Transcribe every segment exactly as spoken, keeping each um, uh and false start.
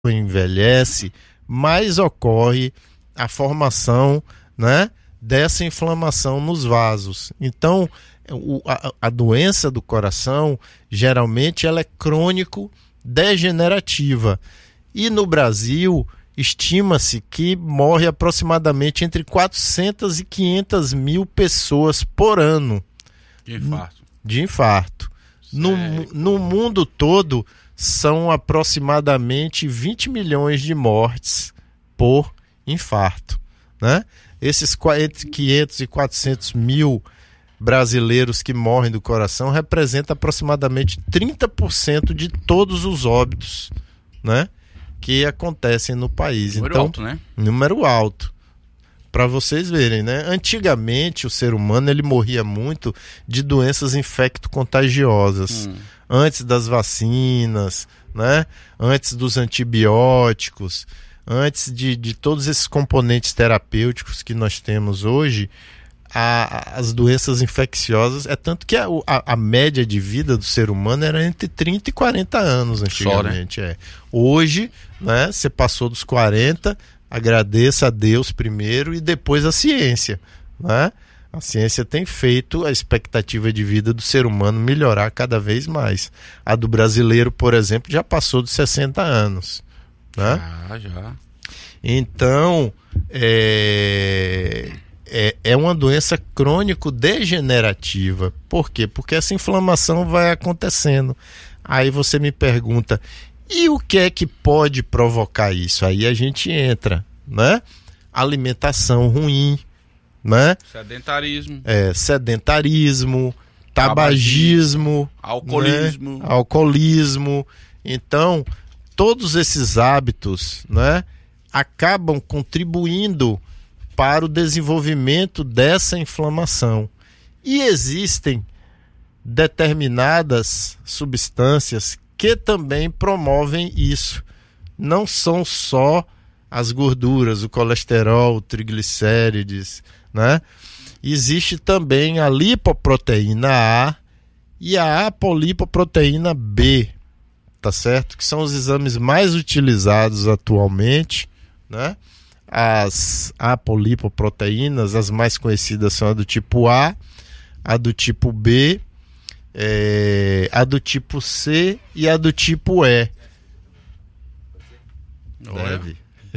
envelhece, mais ocorre a formação, né, dessa inflamação nos vasos. Então, o, a, a doença do coração, geralmente, ela é crônico-degenerativa. E no Brasil, estima-se que morre aproximadamente entre quatrocentas e quinhentas mil pessoas por ano. De infarto. De infarto. No, no mundo todo, são aproximadamente vinte milhões de mortes por infarto, né? Esses entre quinhentos e quatrocentos mil brasileiros que morrem do coração representam aproximadamente trinta por cento de todos os óbitos, né, que acontecem no país. Número então, alto, né? Número alto. Para vocês verem, né? Antigamente o ser humano ele morria muito de doenças infecto-contagiosas, hum. antes das vacinas, né? Antes dos antibióticos, antes de, de todos esses componentes terapêuticos que nós temos hoje. A, as doenças infecciosas, é tanto que a, a, a média de vida do ser humano era entre trinta e quarenta anos antigamente. Só, né? é. Hoje, né, você passou dos quarenta, agradeça a Deus primeiro e depois a ciência, né? A ciência tem feito a expectativa de vida do ser humano melhorar cada vez mais. A do brasileiro, por exemplo, já passou dos sessenta anos. Né? Já, já. Então, é... É, é uma doença crônico-degenerativa. Por quê? Porque essa inflamação vai acontecendo. Aí você me pergunta, e o que é que pode provocar isso? Aí a gente entra, né? Alimentação ruim, né? Sedentarismo. É, sedentarismo, tabagismo, alcoolismo. Né? Alcoolismo. Então, todos esses hábitos, né, acabam contribuindo para o desenvolvimento dessa inflamação. E existem determinadas substâncias que também promovem isso. Não são só as gorduras, o colesterol, o triglicérides, né? Existe também a lipoproteína A e a apolipoproteína B, tá certo? Que são os exames mais utilizados atualmente, né? As apolipoproteínas, as mais conhecidas são a do tipo A, a do tipo B, é, a do tipo C e a do tipo E. Deve.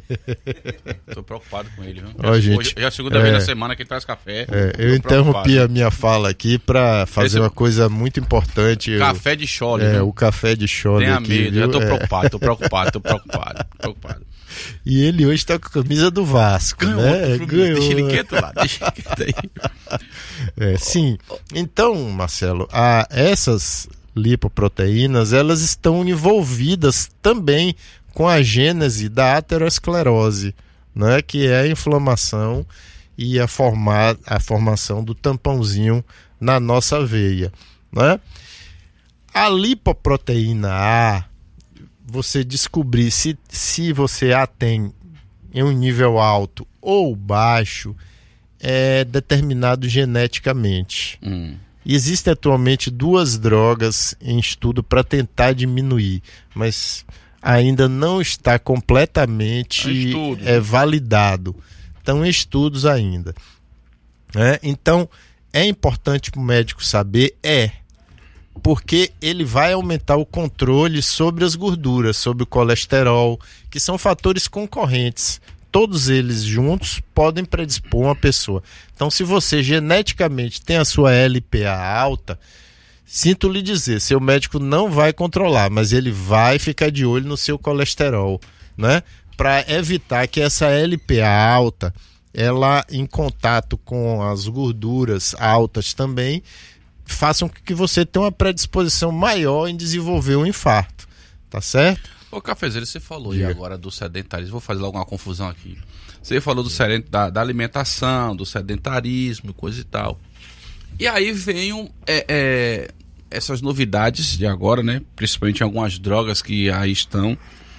Tô preocupado com ele, viu? Ó, gente, hoje é a segunda é, vez na semana que ele traz café. É, eu interrompi a minha fala aqui para fazer Esse... uma coisa muito importante. Café de Chole. É, o café de Chole. Tenha aqui, medo, viu? eu tô é. preocupado, tô preocupado, tô preocupado, tô preocupado. E ele hoje tá com a camisa do Vasco, ganhou, né? Ganhou. Deixa ele quieto lá, deixa ele quieto aí. É, sim. Então, Marcelo, a, essas lipoproteínas, elas estão envolvidas também com a gênese da aterosclerose, né? Que é a inflamação e a, formar, a formação do tampãozinho na nossa veia, né? A lipoproteína A, você descobrir se, se você a tem em um nível alto ou baixo, é determinado geneticamente. Hum. Existem atualmente duas drogas em estudo para tentar diminuir, mas ainda não está completamente é, validado. Estão em estudos ainda. É, então, é importante para o médico saber, é, porque ele vai aumentar o controle sobre as gorduras, sobre o colesterol, que são fatores concorrentes. Todos eles juntos podem predispor uma pessoa. Então, se você geneticamente tem a sua L P A alta, sinto lhe dizer, seu médico não vai controlar, mas ele vai ficar de olho no seu colesterol, né? Para evitar que essa L P A alta, ela em contato com as gorduras altas também, façam com que você tenha uma predisposição maior em desenvolver um infarto, tá certo? Ô Cafezeiro, você falou e agora do sedentarismo, vou fazer logo uma confusão aqui. Você falou do sedent, da, da alimentação, do sedentarismo, coisa e tal. E aí vem é, é, essas novidades de agora, né? Principalmente algumas drogas que aí estão,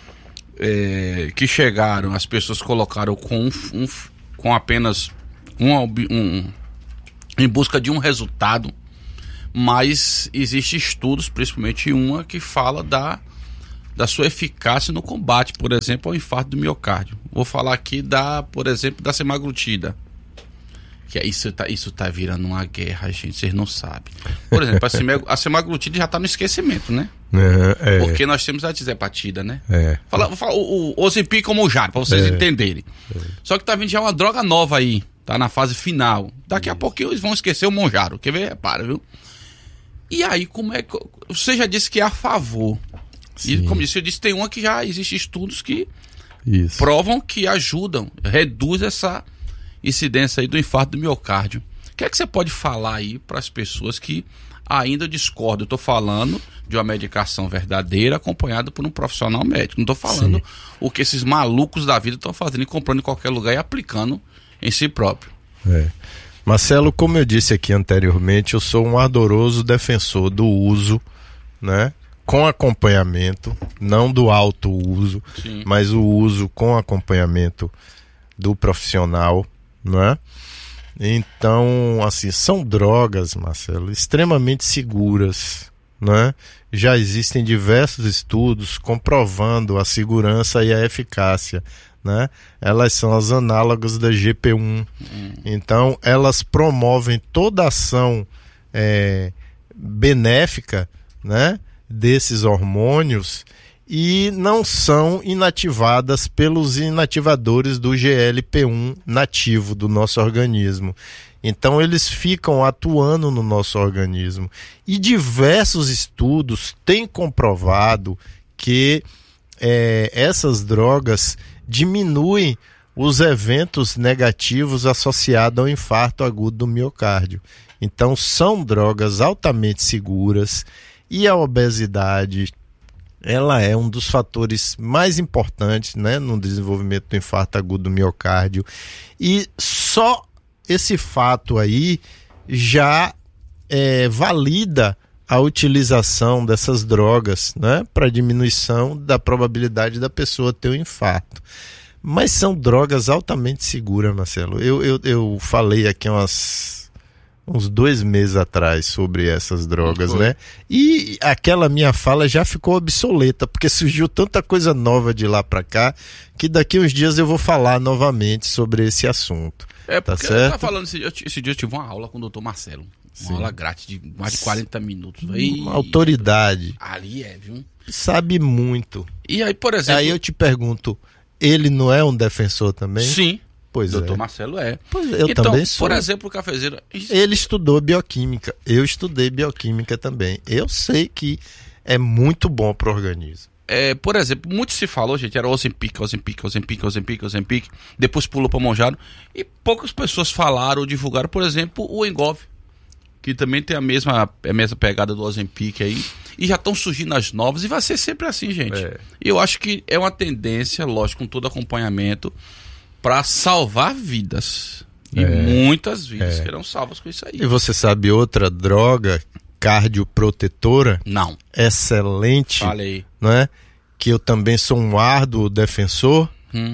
é, que chegaram, as pessoas colocaram com, um, um, com apenas um, um, em busca de um resultado, mas existem estudos, principalmente uma que fala da da sua eficácia no combate, por exemplo, ao infarto do miocárdio. Vou falar aqui, da, por exemplo, da semaglutida. Que é, isso, tá, isso tá virando uma guerra, gente, vocês não sabem. Por exemplo, a, semag, a semaglutida já tá no esquecimento, né? É, é. Porque nós temos a tizepatida, né? É. Fala, vou falar o, o Ozempic como o Monjaro, pra vocês É. entenderem. É. Só que tá vindo já uma droga nova aí, tá na fase final. Daqui a pouquinho eles vão esquecer o Monjaro, quer ver? Repara, viu? E aí, como é que... Você já disse que é a favor. Sim. E como disse, eu disse, tem uma que já existe estudos que Isso. provam que ajudam, reduz essa incidência aí do infarto do miocárdio. O que é que você pode falar aí para as pessoas que ainda discordam? Eu estou falando de uma medicação verdadeira acompanhada por um profissional médico. Não estou falando Sim. o que esses malucos da vida estão fazendo e comprando em qualquer lugar e aplicando em si próprio. É. Marcelo, como eu disse aqui anteriormente, eu sou um ardoroso defensor do uso, né, com acompanhamento, não do alto uso, Sim. mas o uso com acompanhamento do profissional, né? Então, assim, são drogas, Marcelo, extremamente seguras, né? Já existem diversos estudos comprovando a segurança e a eficácia, né? Elas são as análogas da G P um. Hum. Então, elas promovem toda a ação é, benéfica, né, desses hormônios e não são inativadas pelos inativadores do G L P um nativo do nosso organismo. Então, eles ficam atuando no nosso organismo. E diversos estudos têm comprovado que é, essas drogas diminuem os eventos negativos associados ao infarto agudo do miocárdio. Então, são drogas altamente seguras e a obesidade, ela é um dos fatores mais importantes, né, no desenvolvimento do infarto agudo do miocárdio. E só esse fato aí já é, valida a utilização dessas drogas, né, para diminuição da probabilidade da pessoa ter um infarto. Mas são drogas altamente seguras, Marcelo. Eu, eu, eu falei aqui umas, uns dois meses atrás sobre essas drogas, né? E aquela minha fala já ficou obsoleta, porque surgiu tanta coisa nova de lá para cá, que daqui uns dias eu vou falar novamente sobre esse assunto. É, tá porque certo? eu tava falando, esse dia, esse dia eu tive uma aula com o doutor Marcelo. Uma Sim. aula grátis de mais de quarenta minutos. Aí, Uma autoridade. ali é, viu? Sabe muito. E aí, por exemplo... Aí eu te pergunto, ele não é um defensor também? Sim, Pois doutor é. Marcelo é. Pois eu então, também sou. por exemplo, o cafezeiro... Ele estudou bioquímica, eu estudei bioquímica também. Eu sei que é muito bom para o organismo. É, por exemplo, muito se falou, gente, era Ozempic, Ozempic, Ozempic, Ozempic, Ozempic, depois pulou para Monjaro, e poucas pessoas falaram ou divulgaram, por exemplo, o Engov, que também tem a mesma, a mesma pegada do Ozempic aí, e já estão surgindo as novas, e vai ser sempre assim, gente. É. E eu acho que é uma tendência, lógico, com todo acompanhamento, para salvar vidas. E É. muitas vidas É. serão salvas com isso aí. E você sabe outra droga cardioprotetora? Não, Excelente, falei. né? Que eu também sou um árduo defensor. Hum.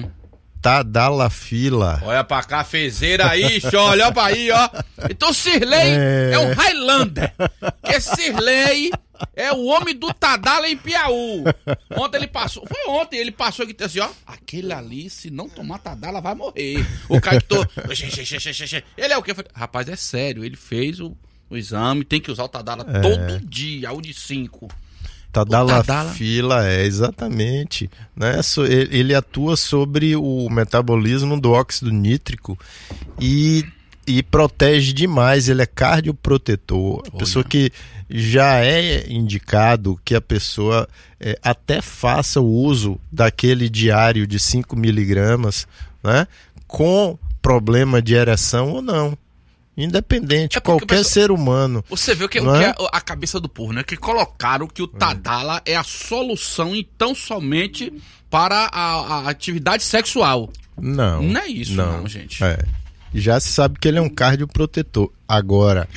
Tadalafila. Olha pra cafezeira aí, show, olha pra aí, ó. Então Sirley é, É. um Highlander. Que Sirley é o homem do Tadala em Piauí. Ontem ele passou, foi ontem, ele passou aqui assim, ó. Aquele ali, se não tomar Tadala, vai morrer. O cara que tô... Ele é o quê? Eu falei, rapaz, é sério, ele fez o, o exame, tem que usar o Tadala É. todo dia, o de cinco. Tadalafila, é, exatamente. Né? So- Ele ele atua sobre o metabolismo do óxido nítrico e, e protege demais, ele é cardioprotetor. A Olha. pessoa que já é indicado que a pessoa é, até faça o uso daquele diário de cinco miligramas, né? Com problema de ereção ou não. Independente, É porque, qualquer pessoal, ser humano. Você vê o que, o Não que é? é a cabeça do povo, né? Que colocaram que o Tadala é a solução, então somente para a, a atividade sexual. Não. Não é isso, não, gente. É. Já se sabe que ele é um cardioprotetor. Agora,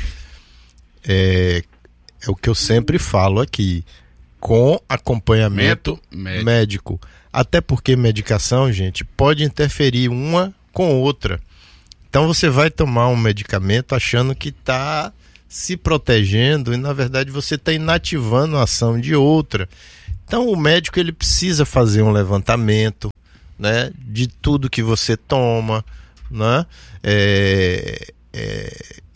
é, é o que eu sempre falo aqui, com acompanhamento Médico. médico. Até porque medicação, gente, pode interferir uma com outra. Então você vai tomar um medicamento achando que está se protegendo e na verdade você está inativando a ação de outra. Então o médico ele precisa fazer um levantamento, né, de tudo que você toma, né, é, é,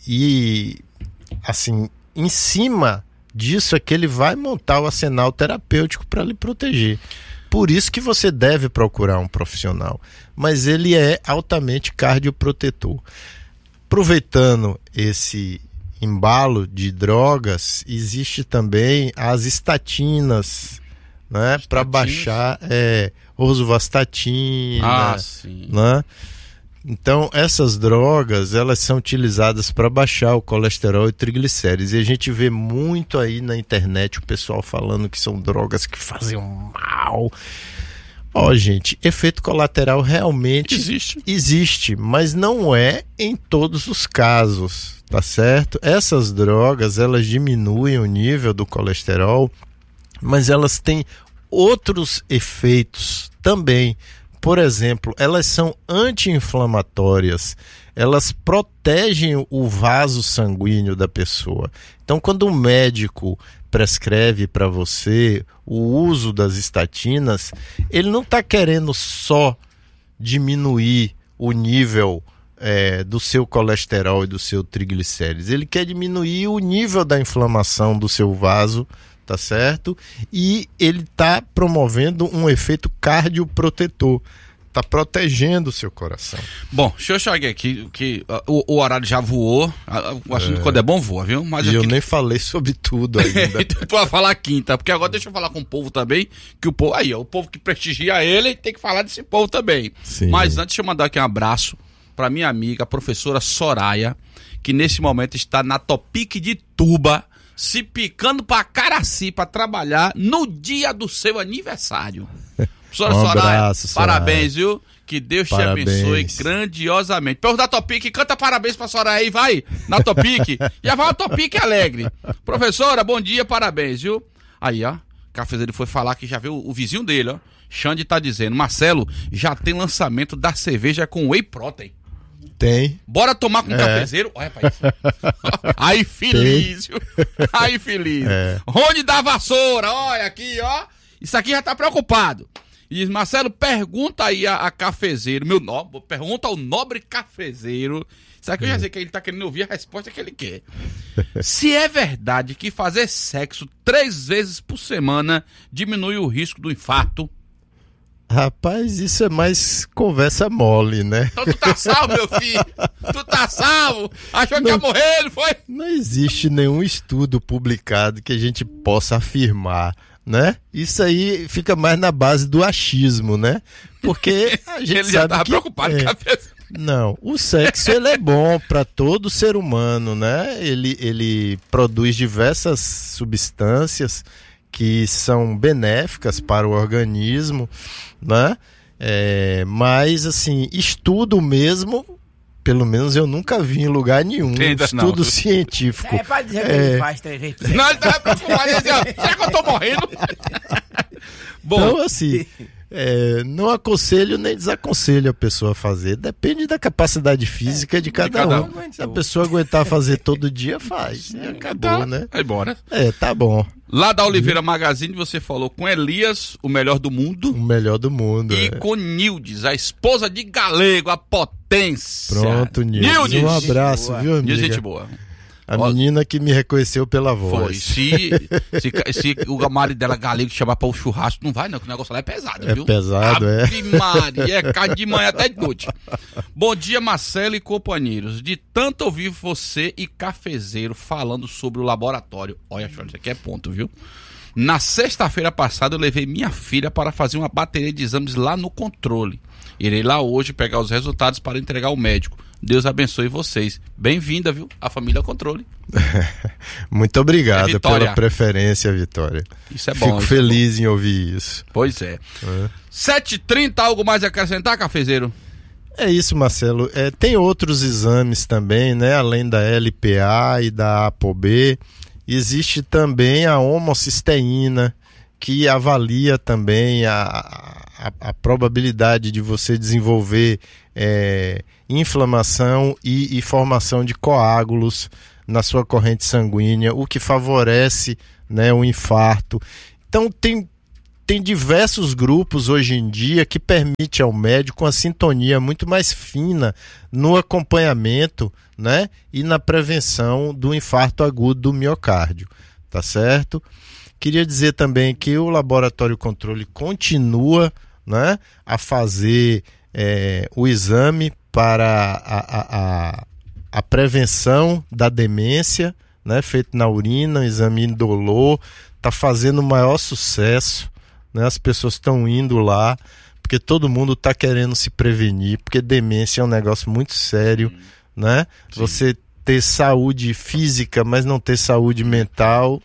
e assim, em cima disso é que ele vai montar o arsenal terapêutico para lhe proteger. Por isso que você deve procurar um profissional, mas ele é altamente cardioprotetor. Aproveitando esse embalo de drogas, existe também as estatinas, né, para baixar é, rosuvastatina, ah, sim. Né? Então essas drogas elas são utilizadas para baixar o colesterol e triglicéridos, e a gente vê muito aí na internet o pessoal falando que são drogas que fazem mal. Ó, gente, efeito colateral realmente existe. existe, mas não é em todos os casos, tá certo? Essas drogas, elas diminuem o nível do colesterol, mas elas têm outros efeitos também. Por exemplo, elas são anti-inflamatórias, elas protegem o vaso sanguíneo da pessoa. Então, quando um médico prescreve para você o uso das estatinas, ele não está querendo só diminuir o nível é, do seu colesterol e do seu triglicérides, ele quer diminuir o nível da inflamação do seu vaso, tá certo? E ele está promovendo um efeito cardioprotetor, está protegendo o seu coração. Bom, deixa eu chegar aqui, que uh, o, o horário já voou, uh, o assunto é. quando é bom voa, viu? Mas e aqui... eu nem falei sobre tudo ainda. Tu vai falar quinta, porque agora deixa eu falar com o povo também, que o povo, aí ó, o povo que prestigia ele tem que falar desse povo também. Sim. Mas antes, deixa eu mandar aqui um abraço para minha amiga, a professora Soraya, que nesse momento está na Topic de Tuba, se picando pra Caraci pra trabalhar no dia do seu aniversário. Professora um Soraya, abraço, Soraya, parabéns, viu? Que Deus parabéns. te abençoe grandiosamente. Pergunta da Topic, canta parabéns pra Soraya aí, vai, na Topic. Já vai uma Topic alegre. Professora, bom dia, parabéns, viu? Aí, ó, o cafezeiro foi falar que já viu o, o vizinho dele, ó. Xande tá dizendo, Marcelo, já tem lançamento da cerveja com whey protein. Tem. Bora tomar com o é. cafezeiro? Olha pra isso. Aí feliz, viu? Aí feliz. É. Rony da Vassoura, olha aqui, ó. Isso aqui já tá preocupado. E diz, Marcelo, pergunta aí a, a cafezeiro, meu nome, pergunta ao nobre cafezeiro. Isso aqui eu já sei que ele tá querendo ouvir a resposta que ele quer. Se é verdade que fazer sexo três vezes por semana diminui o risco do infarto. Rapaz, isso é mais conversa mole, né? Então tu tá salvo, meu filho. Tu tá salvo. Achou não, que ia morrer, não foi? Não existe nenhum estudo publicado que a gente possa afirmar, né? Isso aí fica mais na base do achismo, né? Porque a gente ele sabe já tava que, preocupado é, com a cabeça. Não, o sexo ele é bom para todo ser humano, né? Ele, ele produz diversas substâncias que são benéficas para o organismo, né? É, mas assim, estudo mesmo, pelo menos eu nunca vi em lugar nenhum, Ainda estudo não. científico. É pra dizer que É. ele faz três vezes por Não, ele tava preocupado. Ele dizia, será que eu tô morrendo? Bom, Então, assim, é, não aconselho nem desaconselho a pessoa a fazer. Depende da capacidade física de cada, cada um. um. Se a pessoa aguentar fazer todo dia, faz. E acabou, tá, né? vai embora. É, tá bom. Lá da Oliveira Magazine você falou com Elias, o melhor do mundo. O melhor do mundo. E é. com Nildes, a esposa de Galego, a potência. Pronto, Nildes. Um abraço, boa. viu, amiga? Nildes, gente boa. A Ó, menina que me reconheceu pela Foi. voz. Se, se, se o marido dela, Galego, chamar para o churrasco, não vai, não, que o negócio lá é pesado, É viu? pesado, é. Ave Maria, é carne de manhã até de noite. Bom dia, Marcelo e companheiros. De tanto ouvir você e cafezeiro falando sobre o laboratório. Olha, isso aqui é ponto, viu? Na sexta-feira passada eu levei minha filha para fazer uma bateria de exames lá no controle. Irei lá hoje pegar os resultados para entregar ao médico. Deus abençoe vocês. Bem-vinda, viu? A família Controle. Muito obrigado É Vitória. pela preferência, Vitória. Isso é bom. Fico isso feliz em ouvir isso. é bom. Pois é. É. sete e trinta, algo mais a acrescentar, cafezeiro? É isso, Marcelo. É, tem outros exames também, né? Além da L P A e da ApoB. Existe também a homocisteína, que avalia também a, a, a probabilidade de você desenvolver é, inflamação e, e formação de coágulos na sua corrente sanguínea, o que favorece, né, o infarto. Então tem tem diversos grupos hoje em dia que permite ao médico uma sintonia muito mais fina no acompanhamento, né, e na prevenção do infarto agudo do miocárdio, tá certo? Queria dizer também que o laboratório controle continua, né, a fazer é, o exame para a, a, a, a prevenção da demência, né, feito na urina, um exame indolor, está fazendo o maior sucesso, né, as pessoas estão indo lá, porque todo mundo está querendo se prevenir, porque demência é um negócio muito sério, Sim. né? Sim. Você ter saúde física, mas não ter saúde mental,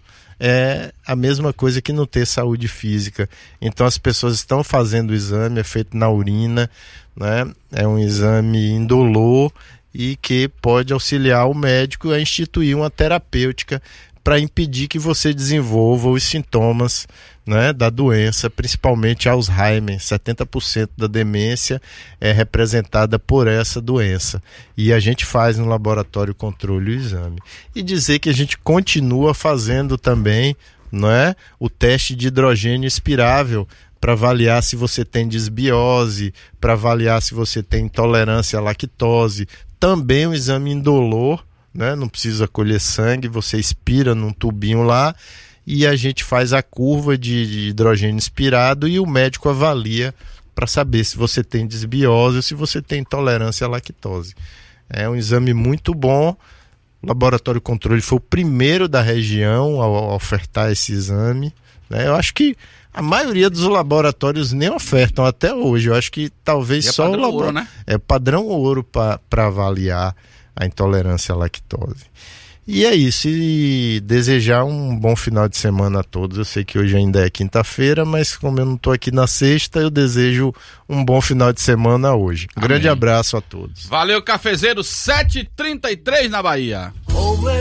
é a mesma coisa que não ter saúde física. Então as pessoas estão fazendo o exame, é feito na urina, né? É um exame indolor e que pode auxiliar o médico a instituir uma terapêutica para impedir que você desenvolva os sintomas, né, da doença, principalmente Alzheimer. setenta por cento da demência é representada por essa doença. E a gente faz no laboratório controle o exame. E dizer que a gente continua fazendo também, né, o teste de hidrogênio expirável para avaliar se você tem desbiose, para avaliar se você tem intolerância à lactose. Também um exame indolor, né? Não precisa colher sangue, você expira num tubinho lá e a gente faz a curva de, de hidrogênio expirado e o médico avalia para saber se você tem desbiose ou se você tem intolerância à lactose. É um exame muito bom. O laboratório controle foi o primeiro da região a ofertar esse exame, né? Eu acho que a maioria dos laboratórios nem ofertam até hoje. Eu acho que talvez é só o laboratório, ouro, né? É padrão ouro para avaliar a intolerância à lactose. E é isso, e desejar um bom final de semana a todos. Eu sei que hoje ainda é quinta-feira, mas como eu não estou aqui na sexta, eu desejo um bom final de semana hoje. Um grande abraço a todos. Valeu, cafezeiro, sete e trinta e três na Bahia.